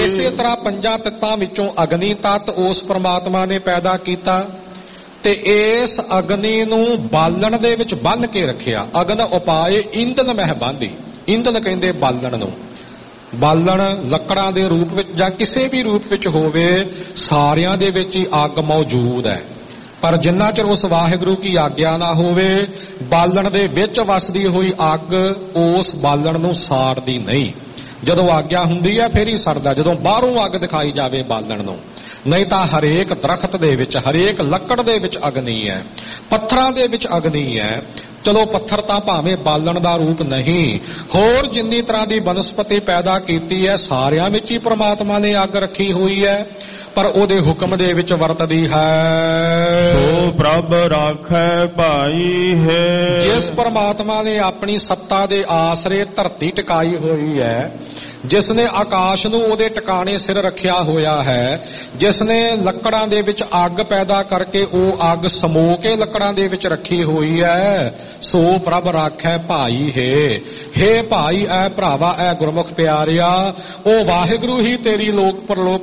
ਇਸੇ ਤਰ੍ਹਾਂ ਪੰਜਾਂ ਤੱਤਾਂ ਵਿੱਚੋਂ ਅਗਨੀ ਤੱਤ ਉਸ ਪ੍ਰਮਾਤਮਾ ਨੇ ਪੈਦਾ ਕੀਤਾ ਤੇ ਇਸ ਅਗਨੀ ਨੂੰ ਬਾਲਣ ਦੇ ਵਿੱਚ ਬੰਨ੍ਹ ਕੇ ਰੱਖਿਆ। ਅਗਨ ਉਪਾਏ ਇੰਧਨ ਮਹਿ ਬਾਂਧੀ। ਇੰਧਨ ਕਹਿੰਦੇ ਬਾਲਣ ਨੂੰ। ਬਾਲਣ ਲੱਕੜਾਂ ਦੇ ਰੂਪ ਵਿੱਚ ਜਾਂ ਕਿਸੇ ਵੀ ਰੂਪ ਵਿੱਚ ਹੋਵੇ, ਸਾਰਿਆਂ ਦੇ ਵਿੱਚ ਹੀ ਅੱਗ ਮੌਜੂਦ ਹੈ। ਪਰ ਜਿੰਨਾ ਚਿਰ ਉਸ ਵਾਹਿਗੁਰੂ ਕੀ ਆਗਿਆ ਨਾ ਹੋਵੇ, ਬਾਲਣ ਦੇ ਵਿੱਚ ਵਸਦੀ ਹੋਈ ਅੱਗ ਉਸ ਬਾਲਣ ਨੂੰ ਸਾੜਦੀ ਨਹੀਂ। ਜਦੋਂ ਆਗਿਆ ਹੁੰਦੀ ਹੈ ਫਿਰ ਹੀ ਸੜਦਾ, ਜਦੋਂ ਬਾਹਰੋਂ ਅੱਗ ਦਿਖਾਈ ਜਾਵੇ ਬਾਲਣ ਨੂੰ। ਨਹੀਂ ਤਾਂ ਹਰੇਕ ਦਰਖਤ ਦੇ ਵਿੱਚ, ਹਰੇਕ ਲੱਕੜ ਦੇ ਵਿੱਚ ਅਗਨੀ ਹੈ, ਪੱਥਰਾਂ ਦੇ ਵਿੱਚ ਅਗਨੀ ਹੈ। ਚਲੋ ਪੱਥਰ ਤਾਂ ਭਾਵੇਂ ਬਾਲਣ ਦਾ ਰੂਪ ਨਹੀਂ, ਹੋਰ ਜਿੰਨੀ ਤਰ੍ਹਾਂ ਦੀ ਬਨਸਪਤੀ ਪੈਦਾ ਕੀਤੀ ਹੈ ਸਾਰਿਆਂ ਵਿੱਚ ਹੀ ਪ੍ਰਮਾਤਮਾ ਨੇ ਅੱਗ ਰੱਖੀ ਹੋਈ ਹੈ, ਪਰ ਉਹਦੇ ਹੁਕਮ ਦੇ ਵਿੱਚ ਵਰਤਦੀ ਹੈ। ਸੋ ਪ੍ਰਭ ਰਾਖੈ ਭਾਈ ਹੈ। ਜਿਸ ਪ੍ਰਮਾਤਮਾ ਨੇ ਆਪਣੀ ਸੱਤਾ ਦੇ ਆਸਰੇ ਧਰਤੀ ਟਿਕਾਈ ਹੋਈ ਹੈ, ਜਿਸ ਨੇ ਆਕਾਸ਼ ਨੂੰ ਉਹਦੇ ਟਿਕਾਣੇ ਸਿਰ ਰੱਖਿਆ ਹੋਇਆ ਹੈ, ਜਿਸ ਨੇ ਲੱਕੜਾਂ ਦੇ ਵਿੱਚ ਅੱਗ ਪੈਦਾ ਕਰਕੇ ਉਹ ਅੱਗ ਸਮੋ ਕੇ ਲੱਕੜਾਂ ਦੇ ਵਿੱਚ ਰੱਖੀ ਹੋਈ ਹੈ, ਸੋ ਪ੍ਰਭ ਰਾਖੈ ਭਾਈ ਹੈ। ਹੇ ਭਾਈ, ਐ ਭਰਾਵਾ, ਐ ਗੁਰਮੁਖ ਪਿਆਰਿਆ, ਉਹ ਵਾਹਿਗੁਰੂ ਹੀ ਤੇਰੀ ਲੋਕ ਪਰਲੋਕ